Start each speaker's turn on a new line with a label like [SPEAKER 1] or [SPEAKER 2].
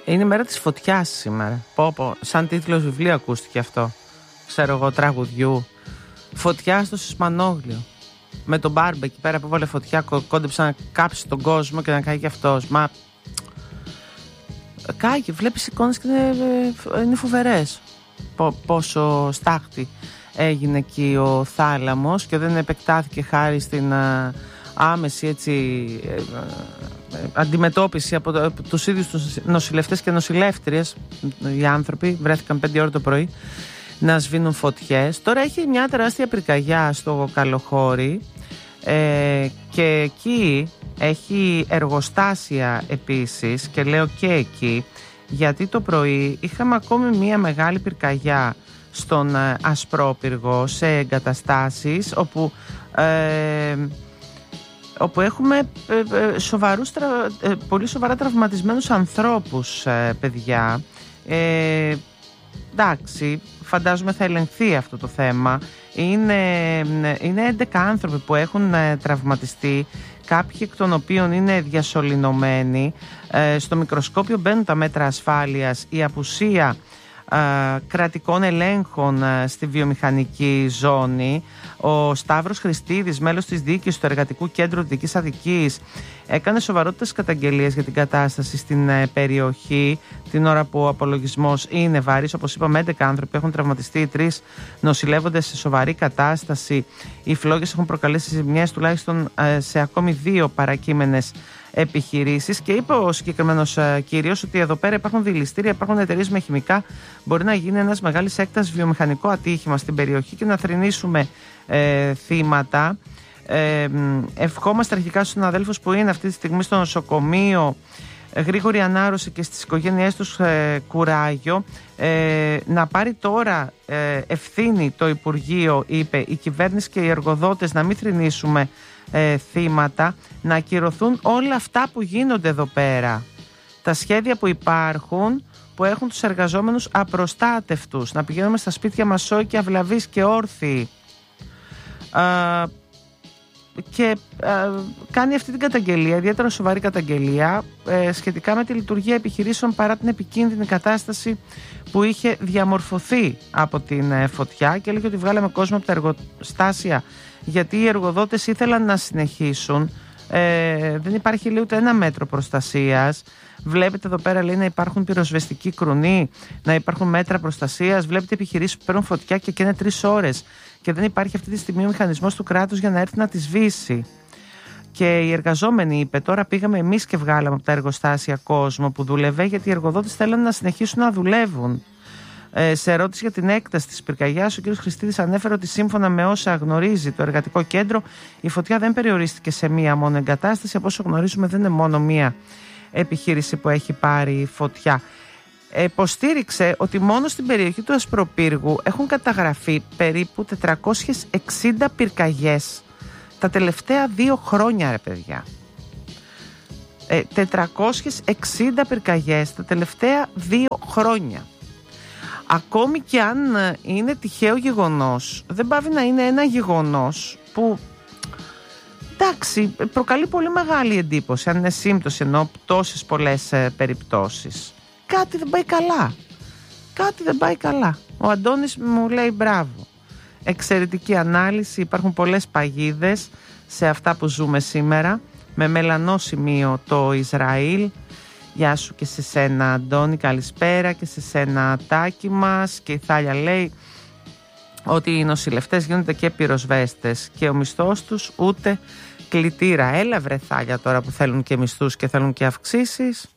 [SPEAKER 1] Είναι η μέρα της φωτιάς σήμερα. Σαν τίτλος βιβλίου ακούστηκε αυτό. Ξέρω εγώ, τραγουδιού. Φωτιά στο Σισμανόγλιο. Με τον Μπάρμπε εκεί πέρα που έβαλε φωτιά, κόντεψε να κάψει τον κόσμο και να καεί και αυτός. Μα καίγει, βλέπεις εικόνες και είναι φοβερές. Πόσο στάχτη έγινε εκεί ο θάλαμος και δεν επεκτάθηκε χάρη στην άμεση έτσι, αντιμετώπιση από τους ίδιους τους νοσηλευτές και νοσηλεύτριες. Οι άνθρωποι βρέθηκαν 5 ώρα το πρωί να σβήνουν φωτιές. Τώρα έχει μια τεράστια πυρκαγιά στο Καλοχώρι και εκεί έχει εργοστάσια επίσης, και λέω και εκεί γιατί το πρωί είχαμε ακόμη μια μεγάλη πυρκαγιά στον Ασπρόπυργο σε εγκαταστάσεις όπου έχουμε πολύ σοβαρά τραυματισμένους ανθρώπους, παιδιά. Εντάξει, φαντάζομαι θα ελεγχθεί αυτό το θέμα. Είναι 11 άνθρωποι που έχουν τραυματιστεί, κάποιοι εκ των οποίων είναι διασωληνωμένοι. Στο μικροσκόπιο μπαίνουν τα μέτρα ασφάλειας, η απουσία κρατικών ελέγχων στη βιομηχανική ζώνη. Ο Σταύρος Χριστίδης, μέλος της διοίκησης του Εργατικού Κέντρου Δυτικής Αττικής, έκανε σοβαρότητες καταγγελίες για την κατάσταση στην περιοχή την ώρα που ο απολογισμός είναι βαρύς. Όπως είπαμε, 11 άνθρωποι έχουν τραυματιστεί, 3 νοσηλεύονται σε σοβαρή κατάσταση. Οι φλόγες έχουν προκαλέσει ζημιές τουλάχιστον σε ακόμη 2 παρακείμενες επιχειρήσεις, και είπε ο συγκεκριμένος κύριος ότι εδώ πέρα υπάρχουν δηληστήρια, υπάρχουν εταιρείες με χημικά. Μπορεί να γίνει ένας μεγάλης έκτασης βιομηχανικό ατύχημα στην περιοχή και να θρηνήσουμε θύματα. Ευχόμαστε αρχικά στους συναδέλφους που είναι αυτή τη στιγμή στο νοσοκομείο γρήγορη ανάρρωση και στις οικογένειές τους κουράγιο. Να πάρει τώρα ευθύνη το Υπουργείο, είπε, η κυβέρνηση και οι εργοδότες, να μην θρηνήσουμε θύματα, να ακυρωθούν όλα αυτά που γίνονται εδώ πέρα. Τα σχέδια που υπάρχουν που έχουν τους εργαζόμενους απροστάτευτους, να πηγαίνουμε στα σπίτια μας σόι και αυλαβείς και όρθιοι. Και κάνει αυτή την καταγγελία, ιδιαίτερα σοβαρή καταγγελία, σχετικά με τη λειτουργία επιχειρήσεων παρά την επικίνδυνη κατάσταση που είχε διαμορφωθεί από την φωτιά, και έλεγε ότι βγάλαμε κόσμο από τα εργοστάσια γιατί οι εργοδότες ήθελαν να συνεχίσουν. Δεν υπάρχει, λέει, ούτε ένα μέτρο προστασίας. Βλέπετε εδώ πέρα, λέει, να υπάρχουν πυροσβεστικοί κρουνοί, να υπάρχουν μέτρα προστασίας. Βλέπετε επιχειρήσεις που παίρνουν φωτιά και καίνε 3 ώρες και δεν υπάρχει αυτή τη στιγμή ο μηχανισμός του κράτους για να έρθει να τη σβήσει. Και οι εργαζόμενοι, είπε, τώρα πήγαμε εμείς και βγάλαμε από τα εργοστάσια κόσμο που δούλευε, γιατί οι εργοδότες θέλουν να συνεχίσουν να δουλεύουν. Σε ερώτηση για την έκταση της πυρκαγιάς, ο κ. Χριστίδης ανέφερε ότι σύμφωνα με όσα γνωρίζει το Εργατικό Κέντρο, η φωτιά δεν περιορίστηκε σε μία μόνο εγκατάσταση. Από όσο γνωρίζουμε, δεν είναι μόνο μία επιχείρηση που έχει πάρει φωτιά. Υποστήριξε ότι μόνο στην περιοχή του Ασπροπύργου έχουν καταγραφεί περίπου 460 πυρκαγιές τα τελευταία 2 χρόνια, ρε παιδιά. 460 πυρκαγιές τα τελευταία 2 χρόνια. Ακόμη και αν είναι τυχαίο γεγονός, δεν πάβει να είναι ένα γεγονός που, εντάξει, προκαλεί πολύ μεγάλη εντύπωση, αν είναι σύμπτωση, ενώ τόσες πολλές περιπτώσεις. Κάτι δεν πάει καλά. Κάτι δεν πάει καλά. Ο Αντώνης μου λέει μπράβο. Εξαιρετική ανάλυση, υπάρχουν πολλές παγίδες σε αυτά που ζούμε σήμερα, με μελανό σημείο το Ισραήλ. Γεια σου και σε σένα, Αντώνη, καλησπέρα, και σε σένα, Τάκη μας. Και η Θάλια λέει ότι οι νοσηλευτές γίνονται και πυροσβέστες και ο μισθός τους ούτε κλητήρα. Έλα βρε Θάλια τώρα που θέλουν και μισθούς και θέλουν και αυξήσεις.